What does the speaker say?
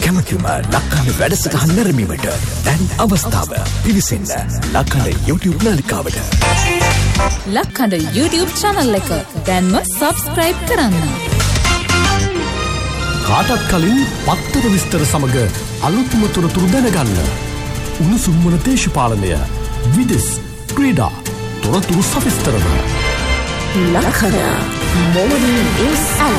කැමතිම ලක්කඩ වැඩසටහන් නැරඹීමට දැන් අවස්ථාව. පිවිසෙන්න ලක්කඩ YouTube නාලිකාවට. ලක්කඩ YouTube channel එක දැන්ම subscribe කරන්න. කාටත් කලින් පත්තර විස්තර සමග අලුත්ම තොරතුරු දැනගන්න. උණුසුම් වන දේශපාලනය, විදෙස්, ක්‍රීඩා, තොරතුරු සවිස්තරව. ලක්කඩ morning is